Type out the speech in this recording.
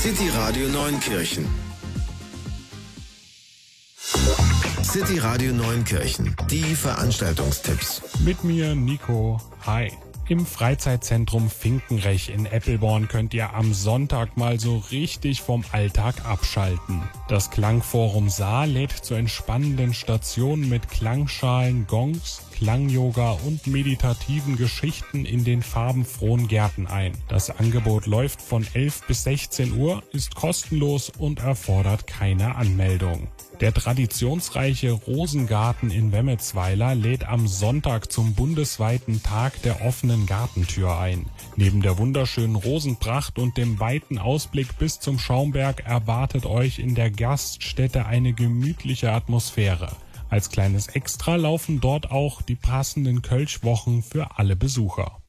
City Radio Neunkirchen. City Radio Neunkirchen. Die Veranstaltungstipps. Mit mir, Nico. Hi. Im Freizeitzentrum Finkenrech in Eppelborn könnt ihr am Sonntag mal so richtig vom Alltag abschalten. Das Klangforum Saar lädt zu entspannenden Stationen mit Klangschalen, Gongs, Klangyoga und meditativen Geschichten in den farbenfrohen Gärten ein. Das Angebot läuft von 11 bis 16 Uhr, ist kostenlos und erfordert keine Anmeldung. Der traditionsreiche Rosengarten in Wemmetsweiler lädt am Sonntag zum bundesweiten Tag der offenen Gartentür ein. Neben der wunderschönen Rosenpracht und dem weiten Ausblick bis zum Schaumberg erwartet euch in der Gaststätte eine gemütliche Atmosphäre. Als kleines Extra laufen dort auch die passenden Kölschwochen für alle Besucher.